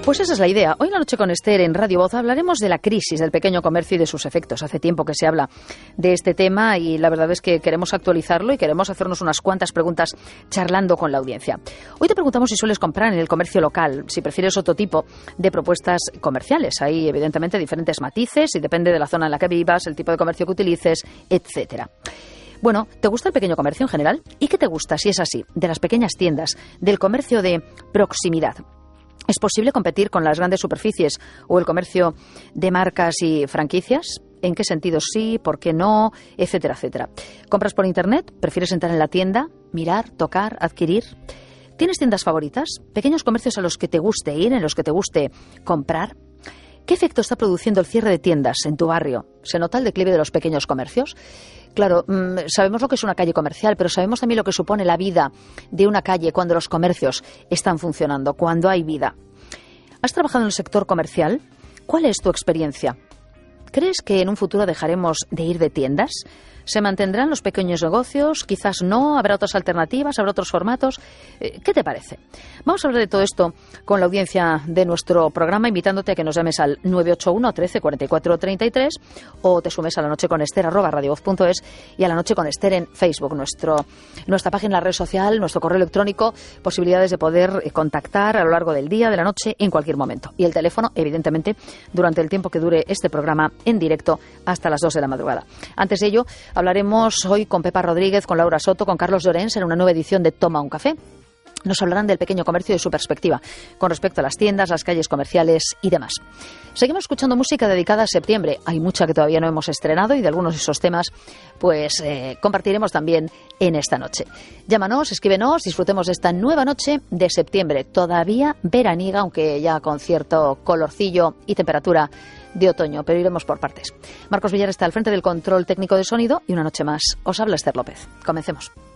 Pues esa es la idea. Hoy en la noche con Esther en Radio Voz hablaremos de la crisis del pequeño comercio y de sus efectos. Hace tiempo que se habla de este tema y la verdad es que queremos actualizarlo y queremos hacernos unas cuantas preguntas charlando con la audiencia. Hoy te preguntamos si sueles comprar en el comercio local, si prefieres otro tipo de propuestas comerciales. Hay evidentemente diferentes matices y depende de la zona en la que vivas, el tipo de comercio que utilices, etcétera. Bueno, ¿te gusta el pequeño comercio en general? ¿Y qué te gusta, si es así, de las pequeñas tiendas, del comercio de proximidad? ¿Es posible competir con las grandes superficies o el comercio de marcas y franquicias? ¿En qué sentido sí? ¿Por qué no? Etcétera, etcétera. ¿Compras por internet? ¿Prefieres entrar en la tienda? ¿Mirar? ¿Tocar? ¿Adquirir? ¿Tienes tiendas favoritas? ¿Pequeños comercios a los que te guste ir, en los que te guste comprar? ¿Qué efecto está produciendo el cierre de tiendas en tu barrio? ¿Se nota el declive de los pequeños comercios? Claro, sabemos lo que es una calle comercial, pero sabemos también lo que supone la vida de una calle cuando los comercios están funcionando, cuando hay vida. ¿Has trabajado en el sector comercial? ¿Cuál es tu experiencia? ¿Crees que en un futuro dejaremos de ir de tiendas? ¿Se mantendrán los pequeños negocios? Quizás no. ¿Habrá otras alternativas? ¿Habrá otros formatos? ¿Qué te parece? Vamos a hablar de todo esto con la audiencia de nuestro programa, invitándote a que nos llames al 981 13 44 33 o te sumes a la noche con Esther @radiovoz.es y a la noche con Esther en Facebook, nuestra página en la red social, nuestro correo electrónico, posibilidades de poder contactar a lo largo del día, de la noche, en cualquier momento. Y el teléfono, evidentemente, durante el tiempo que dure este programa en directo hasta las 2 de la madrugada. Antes de ello, hablaremos hoy con Pepa Rodríguez, con Laura Soto, con Carlos Llorens en una nueva edición de Toma un Café. Nos hablarán del pequeño comercio y de su perspectiva con respecto a las tiendas, las calles comerciales y demás. Seguimos escuchando música dedicada a septiembre. Hay mucha que todavía no hemos estrenado y de algunos de esos temas pues compartiremos también en esta noche. Llámanos, escríbenos, disfrutemos de esta nueva noche de septiembre. Todavía veraniega, aunque ya con cierto colorcillo y temperatura de otoño, pero iremos por partes. Marcos Villar está al frente del control técnico de sonido y una noche más os habla Esther López. Comencemos.